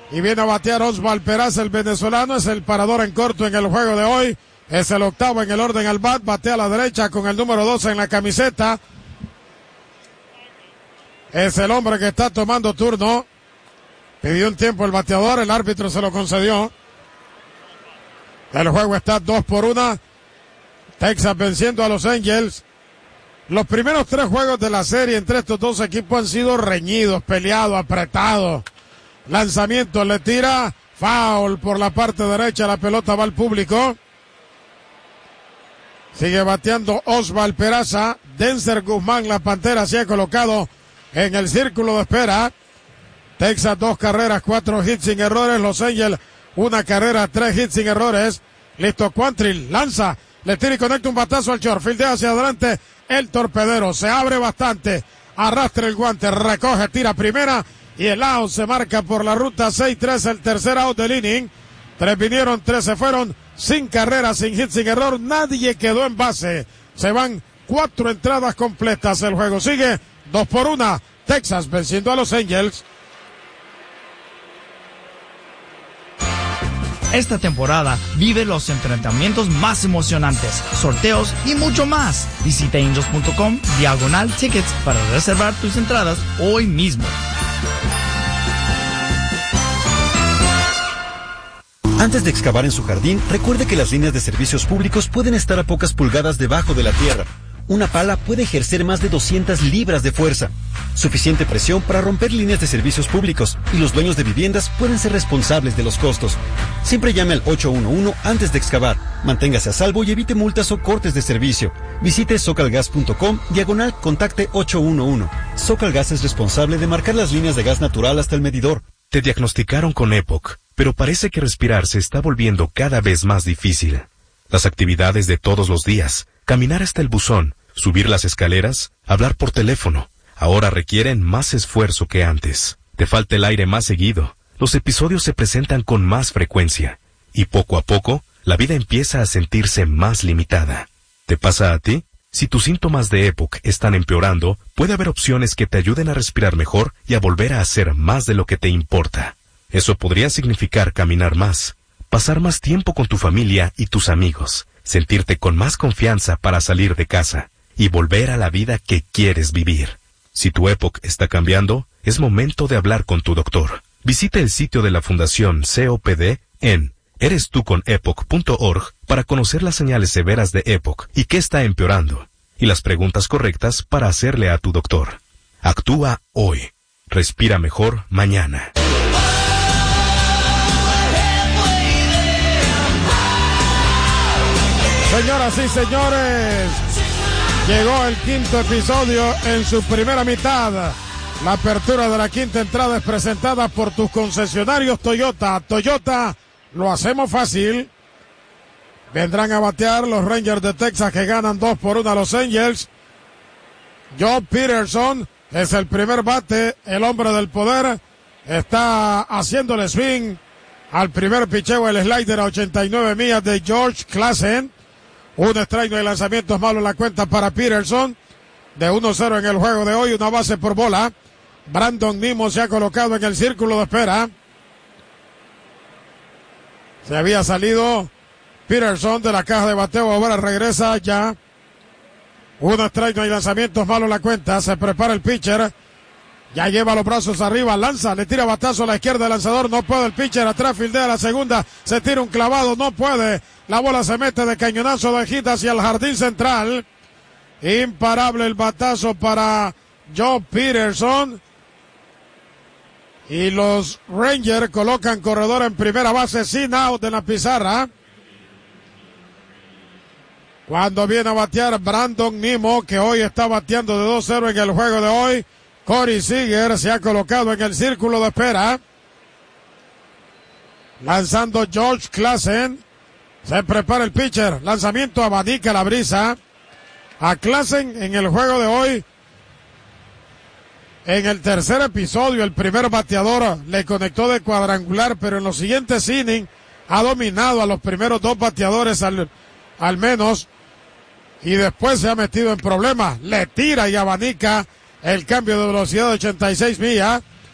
Y viene a batear Osval Peraza, el venezolano. Es el parador en corto en el juego de hoy. Es el octavo en el orden al bat. Batea a la derecha con el número 12 en la camiseta. Es el hombre que está tomando turno. Pidió un tiempo el bateador. El árbitro se lo concedió. El juego está 2-1. Texas venciendo a los Angels. Los primeros 3 juegos de la serie entre estos dos equipos han sido reñidos, peleados, apretados. Lanzamiento, le tira, foul por la parte derecha, la pelota va al público. Sigue bateando Osval Peraza. Denzer Guzmán, la Pantera, se ha colocado en el círculo de espera. Texas 2 carreras, 4 hits sin errores. Los Angels 1 carrera, 3 hits sin errores. Listo, Quantrill lanza, le tira y conecta un batazo al short. Fildea hacia adelante el torpedero, se abre bastante. Arrastra el guante, recoge, tira primera. Y el out se marca por la ruta 6-3, el tercer out del inning. 3 vinieron, 3 se fueron, sin carreras, sin hit, sin error. Nadie quedó en base. Se van 4 entradas completas. El juego sigue 2-1. Texas venciendo a los Angels. Esta temporada vive los enfrentamientos más emocionantes, sorteos y mucho más. Visita angels.com/tickets para reservar tus entradas hoy mismo. Antes de excavar en su jardín, recuerde que las líneas de servicios públicos pueden estar a pocas pulgadas debajo de la tierra. Una pala puede ejercer más de 200 libras de fuerza. Suficiente presión para romper líneas de servicios públicos, y los dueños de viviendas pueden ser responsables de los costos. Siempre llame al 811 antes de excavar. Manténgase a salvo y evite multas o cortes de servicio. Visite socalgas.com/contacte 811. Socalgas es responsable de marcar las líneas de gas natural hasta el medidor. Te diagnosticaron con EPOC, pero parece que respirar se está volviendo cada vez más difícil. Las actividades de todos los días, caminar hasta el buzón, subir las escaleras, hablar por teléfono, ahora requieren más esfuerzo que antes. Te falta el aire más seguido, los episodios se presentan con más frecuencia, y poco a poco, la vida empieza a sentirse más limitada. ¿Te pasa a ti? Si tus síntomas de EPOC están empeorando, puede haber opciones que te ayuden a respirar mejor y a volver a hacer más de lo que te importa. Eso podría significar caminar más, pasar más tiempo con tu familia y tus amigos, sentirte con más confianza para salir de casa y volver a la vida que quieres vivir. Si tu EPOC está cambiando, es momento de hablar con tu doctor. Visita el sitio de la Fundación COPD en erestuconepoc.org para conocer las señales severas de EPOC y qué está empeorando, y las preguntas correctas para hacerle a tu doctor. Actúa hoy. Respira mejor mañana. Señoras y señores, llegó el quinto episodio en su primera mitad. La apertura de la quinta entrada es presentada por tus concesionarios Toyota. Toyota, lo hacemos fácil. Vendrán a batear los Rangers de Texas, que ganan 2-1 a los Angels. Joe Peterson es el primer bate, el hombre del poder. Está haciéndole swing al primer picheo, el slider a 89 millas de George Classen. Un strike de lanzamientos malo en la cuenta para Peterson. De 1-0 en el juego de hoy, una base por bola. Brandon Nimmo se ha colocado en el círculo de espera. Se había salido Peterson de la caja de bateo, ahora regresa ya. Un strike, no hay lanzamientos malos en la cuenta. Se prepara el pitcher. Ya lleva los brazos arriba, lanza, le tira batazo a la izquierda del lanzador, no puede el pitcher, atrás fildea la segunda, se tira un clavado, no puede. La bola se mete de cañonazo de hit hacia el jardín central. Imparable el batazo para Joe Peterson. Y los Rangers colocan corredor en primera base sin out en la pizarra. Cuando viene a batear Brandon Nimmo, que hoy está bateando de 2-0 en el juego de hoy. Corey Seager se ha colocado en el círculo de espera. Lanzando George Classen. Se prepara el pitcher. Lanzamiento, abanica la brisa. A Classen en el juego de hoy. En el tercer episodio, el primer bateador le conectó de cuadrangular, pero en los siguientes innings ha dominado a los primeros 2 bateadores al menos. Y después se ha metido en problemas. Le tira y abanica el cambio de velocidad de 86 millas.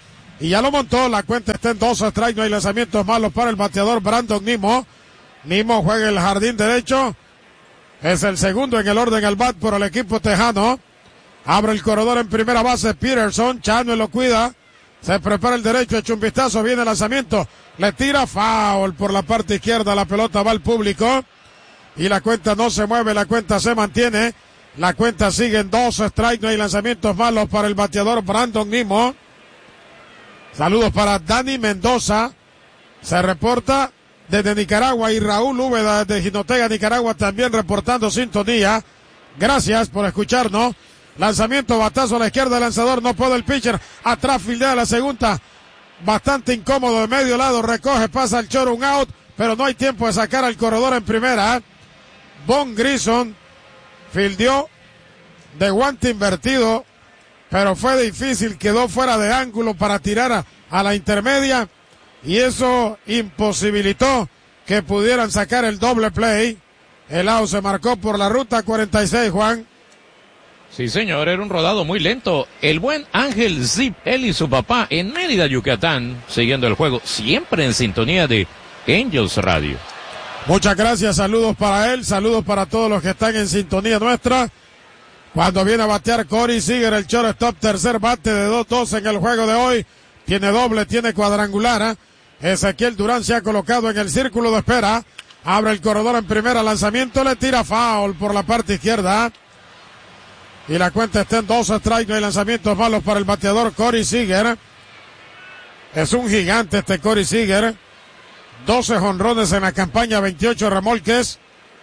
y ya lo montó. La cuenta está en 2 strikes, no hay lanzamientos malos para el bateador Brandon Nimmo. Nimmo juega en el jardín derecho. Es el segundo en el orden al bat por el equipo tejano. Abre el corredor en primera base Peterson. Chano lo cuida. Se prepara el derecho, echa un vistazo, viene el lanzamiento. Le tira foul por la parte izquierda. La pelota va al público. Y la cuenta no se mueve, la cuenta se mantiene. La cuenta sigue en 2 strikes, no hay lanzamientos malos para el bateador Brandon Nimmo. Saludos para Dani Mendoza. Se reporta desde Nicaragua y Raúl Úbeda desde Jinotega, Nicaragua, también reportando sintonía. Gracias por escucharnos. Lanzamiento, batazo a la izquierda, el lanzador, no puede el pitcher. Atrás fildea la segunda. Bastante incómodo de medio lado, recoge, pasa el short, un out, pero no hay tiempo de sacar al corredor en primera. Von Grison fildeó de guante invertido, pero fue difícil, quedó fuera de ángulo para tirar a la intermedia. Y eso imposibilitó que pudieran sacar el doble play. El out se marcó por la ruta 46, Juan. Sí, señor, era un rodado muy lento. El buen Ángel Zip, él y su papá en Mérida, Yucatán, siguiendo el juego, siempre en sintonía de Angels Radio. Muchas gracias, saludos para él, saludos para todos los que están en sintonía nuestra. Cuando viene a batear Corey Seager, el shortstop, tercer bate de 2-2 en el juego de hoy. Tiene doble, tiene cuadrangular. Ezequiel Durán se ha colocado en el círculo de espera. Abre el corredor en primera, lanzamiento, le tira foul por la parte izquierda. Y la cuenta está en 2 strikes, no hay lanzamientos malos para el bateador Corey Seager. Es un gigante este Corey Seager. 12 jonrones en la campaña, 28 remolques.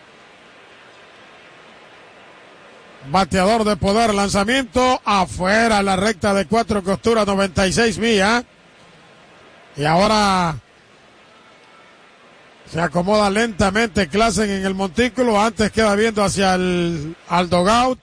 Bateador de poder, lanzamiento afuera, la recta de 4 costuras, 96 millas. Y ahora se acomoda lentamente Klassen en el montículo. Antes queda viendo hacia el dugout.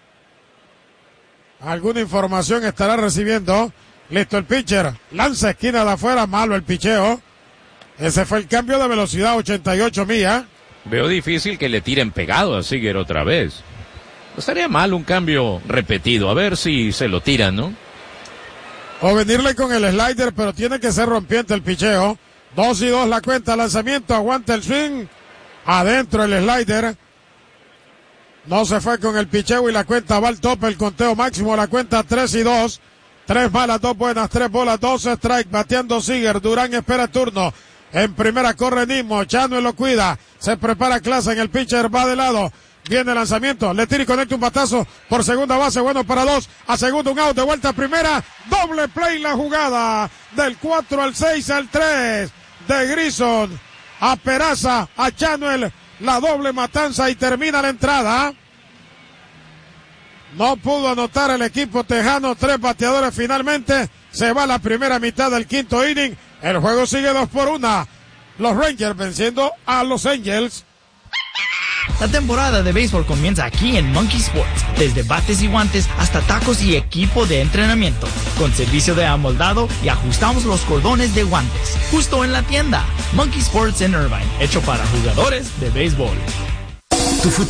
Alguna información estará recibiendo. Listo el pitcher. Lanza esquina de afuera. Malo el picheo. Ese fue el cambio de velocidad, 88 millas. Veo difícil que le tiren pegado a Seager otra vez. No estaría mal un cambio repetido. A ver si se lo tiran, ¿no? O venirle con el slider, pero tiene que ser rompiente el picheo. 2-2 la cuenta, lanzamiento, aguanta el swing. Adentro el slider. No se fue con el picheo y la cuenta va al tope, el conteo máximo, la cuenta 3-2. 3 malas, 2 buenas, 3 bolas, 2 strike, bateando Seager. Durán espera turno. En primera corre Nimmo, Chano lo cuida. Se prepara Klassen, el pitcher va de lado. Viene el lanzamiento, le tira y conecta un batazo por segunda base, bueno para 2, a segundo un out, de vuelta a primera, doble play la jugada, del 4 al 6 al 3, de Grison a Peraza, a Chanuel, la doble matanza y termina la entrada. No pudo anotar el equipo tejano, 3 bateadores finalmente, se va la primera mitad del quinto inning, el juego sigue 2-1, los Rangers venciendo a los Angels. La temporada de béisbol comienza aquí en Monkey Sports, desde bates y guantes hasta tacos y equipo de entrenamiento, con servicio de amoldado y ajustamos los cordones de guantes, justo en la tienda. Monkey Sports en Irvine, hecho para jugadores de béisbol.